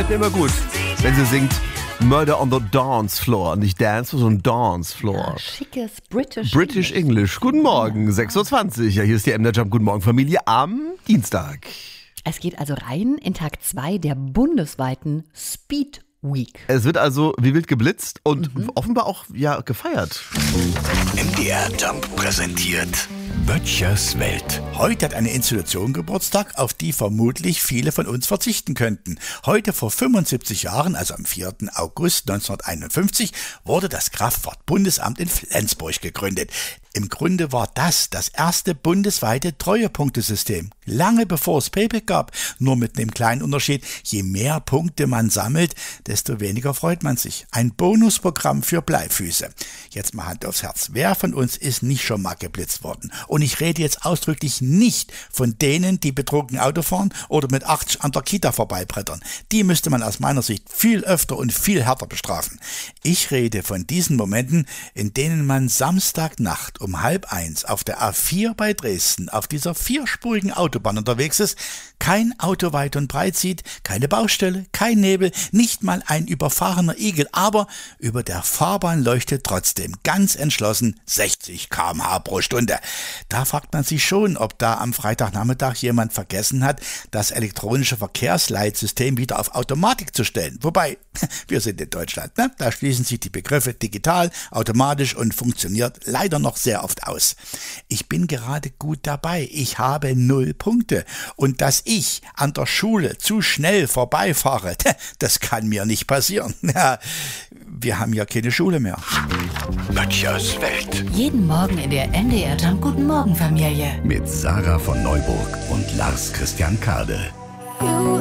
Immer gut, wenn sie singt Murder on the Dance Floor. Nicht Dance, sondern Dance Floor. Schickes British English. Guten Morgen, 6.20 Uhr. Ja, hier ist die MDR Jump. Guten Morgen, Familie, am Dienstag. Es geht also rein in Tag 2 der bundesweiten Speed Week. Es wird also wie wild geblitzt und offenbar auch gefeiert. MDR Jump präsentiert Böttchers Welt. Heute hat eine Institution Geburtstag, auf die vermutlich viele von uns verzichten könnten. Heute vor 75 Jahren, also am 4. August 1951, wurde das Kraftfahrtbundesamt in Flensburg gegründet. Im Grunde war das erste bundesweite Treuepunktesystem. Lange bevor es Payback gab, nur mit einem kleinen Unterschied: je mehr Punkte man sammelt, desto weniger freut man sich. Ein Bonusprogramm für Bleifüße. Jetzt mal Hand aufs Herz. Wer von uns ist nicht schon mal geblitzt worden? Und ich rede jetzt ausdrücklich nicht von denen, die betrunken Auto fahren oder mit 80 an der Kita vorbeibrettern. Die müsste man aus meiner Sicht viel öfter und viel härter bestrafen. Ich rede von diesen Momenten, in denen man Samstagnacht um 12:30 auf der A4 bei Dresden auf dieser vierspurigen Autobahn unterwegs ist, kein Auto weit und breit sieht, keine Baustelle, kein Nebel, nicht mal ein überfahrener Igel, aber über der Fahrbahn leuchtet trotzdem ganz entschlossen 60 km/h pro Stunde. Da fragt man sich schon, ob da am Freitagnachmittag jemand vergessen hat, das elektronische Verkehrsleitsystem wieder auf Automatik zu stellen. Wobei, wir sind in Deutschland, ne? Da schließen sich die Begriffe digital, automatisch und funktioniert leider noch sehr oft aus. Ich bin gerade gut dabei. Ich habe 0 Punkte. Und dass ich an der Schule zu schnell vorbeifahre, das kann mir nicht passieren. Ja, wir haben ja keine Schule mehr. Böttchers Welt. Jeden Morgen in der MDR Jump Guten Morgen Familie. Mit Sarah von Neuburg und Lars Christian Kade.